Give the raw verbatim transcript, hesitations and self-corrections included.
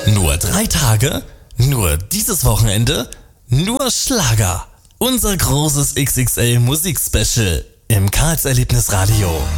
Nur drei Tage? Nur dieses Wochenende? Nur Schlager. Unser großes X X L Musikspecial im Karls Erlebnisradio.